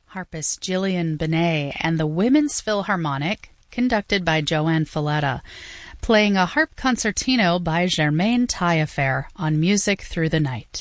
Harpist Gillian Benet and the Women's Philharmonic, conducted by Joanne Falletta, playing a harp concertino by Germaine Taillefer on Music Through the Night.